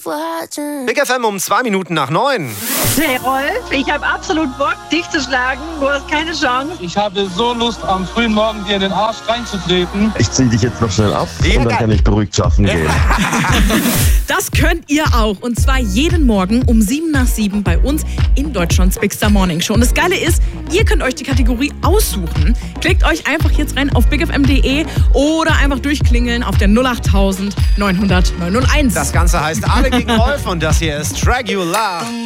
Big FM um 2 Minuten nach 9. Hey Rolf, ich habe absolut Bock, dich zu schlagen. Du hast keine Chance. Ich habe so Lust, am frühen Morgen dir in den Arsch reinzutreten. Ich ziehe dich jetzt noch schnell ab und dann kann ich beruhigt schaffen gehen. Das könnt ihr auch. Und zwar jeden Morgen um 7:07 bei uns in Deutschlands Big Star Morning Show. Und das Geile ist, ihr könnt euch die Kategorie aussuchen. Klickt euch einfach jetzt rein auf bigfm.de oder einfach durchklingeln auf der 08000 900 901. Das Ganze heißt Alle gegen Rolf und das hier ist Dragula.